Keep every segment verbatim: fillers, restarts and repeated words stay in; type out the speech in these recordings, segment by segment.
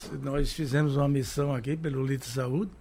Nós fizemos uma missão aqui pelo Lito Saúde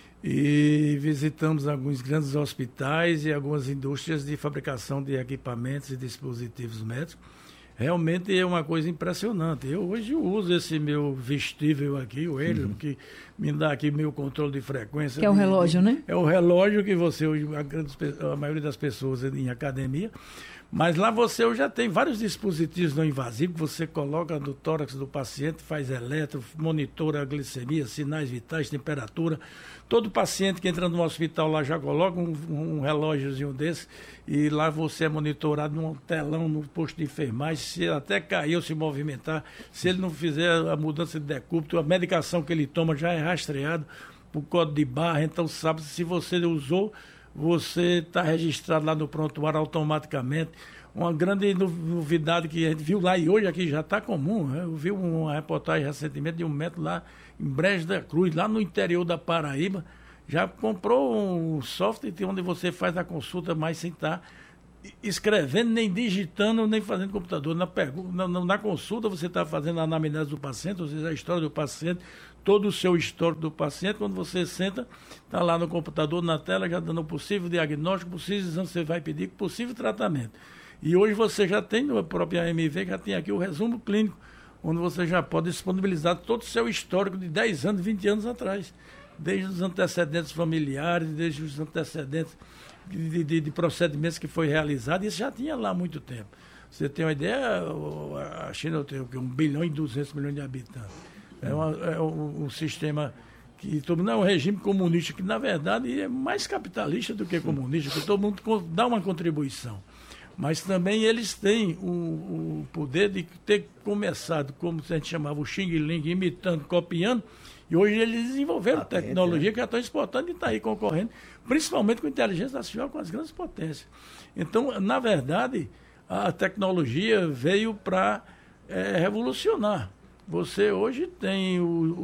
e visitamos alguns grandes hospitais e algumas indústrias de fabricação de equipamentos e dispositivos médicos. Realmente é uma coisa impressionante. Eu hoje uso esse meu vestível aqui, o Helium, uhum. que me dá aqui meu controle de frequência. Que é o de, relógio, de, né? É o relógio que você, a, a maioria das pessoas em academia, mas lá você hoje já tem vários dispositivos não invasivos que você coloca no tórax do paciente, faz eletro, monitora a glicemia, sinais vitais, temperatura. Todo paciente que entra no hospital lá já coloca um, um relógiozinho desse e lá você é monitorado num telão no posto de enfermagem. Se ele até cair ou se movimentar, se ele não fizer a mudança de decúbito, a medicação que ele toma já é rastreado por código de barra, então sabe se você usou, você está registrado lá no prontuário automaticamente. Uma grande novidade que a gente viu lá e hoje aqui já está comum. Né? Eu vi uma reportagem recentemente de um médico lá em Brejo da Cruz, lá no interior da Paraíba, já comprou um software onde você faz a consulta mais sem estar escrevendo, nem digitando, nem fazendo computador. Na, na, na consulta você está fazendo a anamnese do paciente, ou seja, a história do paciente, todo o seu histórico do paciente. Quando você senta, está lá no computador, na tela, já dando possível diagnóstico, possível exame, você vai pedir possível tratamento. E hoje você já tem, no próprio A M V, já tem aqui o resumo clínico, onde você já pode disponibilizar todo o seu histórico de dez anos, vinte anos atrás. Desde os antecedentes familiares, desde os antecedentes de, de, de procedimentos que foi realizado, isso já tinha lá há muito tempo. Você tem uma ideia, a China tem um bilhão e duzentos milhões de habitantes. É, uma, é um, um sistema que todo mundo é um regime comunista, que na verdade é mais capitalista do que comunista, que todo mundo dá uma contribuição. Mas também eles têm o, o poder de ter começado, como a gente chamava o Xing Ling, imitando, copiando, e hoje eles desenvolveram Atente, tecnologia né? que já estão exportando e está aí concorrendo, principalmente com inteligência artificial, com as grandes potências. Então, na verdade, a tecnologia veio para é, revolucionar. Você hoje tem, o,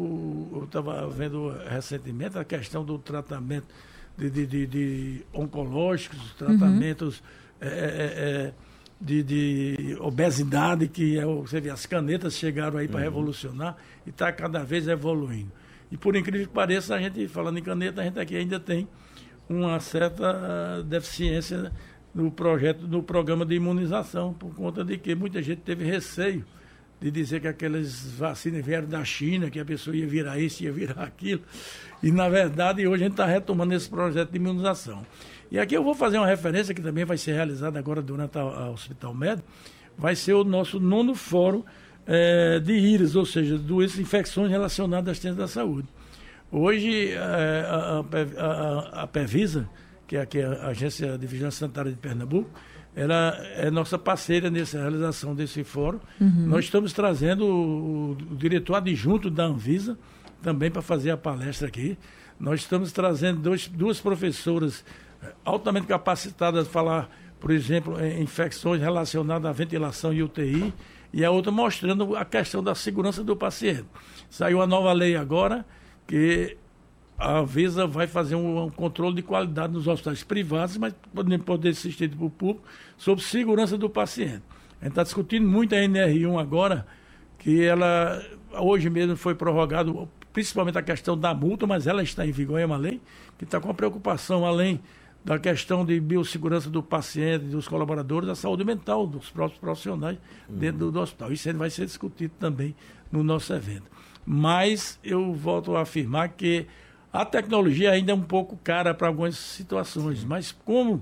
o eu estava vendo recentemente a questão do tratamento de, de, de, de oncológicos, tratamentos uhum. é, é, de, de obesidade, que é, você vê, as canetas chegaram aí para uhum. revolucionar e está cada vez evoluindo. E por incrível que pareça, a gente, falando em caneta, a gente aqui ainda tem uma certa deficiência no projeto, no programa de imunização, por conta de que muita gente teve receio de dizer que aquelas vacinas vieram da China, que a pessoa ia virar isso, ia virar aquilo. E, na verdade, hoje a gente está retomando esse projeto de imunização. E aqui eu vou fazer uma referência que também vai ser realizada agora durante a, a Hospital Med, vai ser o nosso nono fórum é, de íris, ou seja, doenças, infecções relacionadas às ciências da saúde. Hoje, é, a, a, a, a Pevisa, que é aqui a Agência de Vigilância Sanitária de Pernambuco, ela é nossa parceira nessa realização desse fórum. Uhum. Nós estamos trazendo o, o diretor adjunto da Anvisa também para fazer a palestra aqui. Nós estamos trazendo dois, duas professoras altamente capacitadas a falar, por exemplo, em infecções relacionadas à ventilação e U T I, e a outra mostrando a questão da segurança do paciente. Saiu a nova lei agora, que a Anvisa vai fazer um, um controle de qualidade nos hospitais privados, mas pode poder ser estendido para o público, sobre segurança do paciente. A gente está discutindo muito a N R um agora, que ela hoje mesmo foi prorrogado, principalmente a questão da multa, mas ela está em vigor, é uma lei que está com a preocupação, além da questão de biossegurança do paciente, dos colaboradores, da saúde mental dos próprios profissionais uhum. dentro do, do hospital. Isso vai ser discutido também no nosso evento. Mas eu volto a afirmar que a tecnologia ainda é um pouco cara para algumas situações, Sim. mas como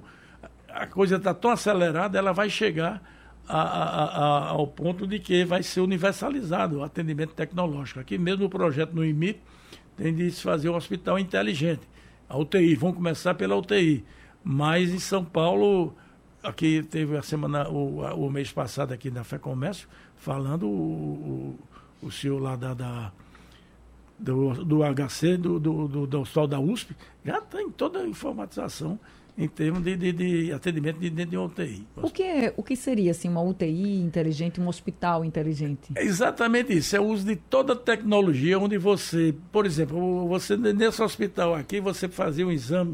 a coisa está tão acelerada, ela vai chegar a, a, a, ao ponto de que vai ser universalizado o atendimento tecnológico. Aqui mesmo no projeto no I M I T tem de se fazer um hospital inteligente. A U T I, vão começar pela U T I, mas em São Paulo, aqui teve a semana, o, o mês passado aqui na FEComércio, falando o, o, o senhor lá da... da Do, do H C, do, do, do, do Hospital da U S P, já tem toda a informatização em termos de, de, de atendimento de dentro de uma U T I. O que, é, o que seria assim, uma U T I inteligente, um hospital inteligente? É exatamente isso, é o uso de toda a tecnologia, onde você, por exemplo, você nesse hospital aqui, você fazia um exame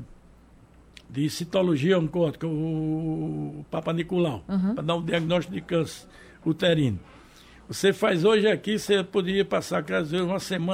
de citologia oncótica, o, o Papa Nicolau, uhum. para dar um diagnóstico de câncer uterino. Você faz hoje aqui, você poderia passar, às vezes, uma semana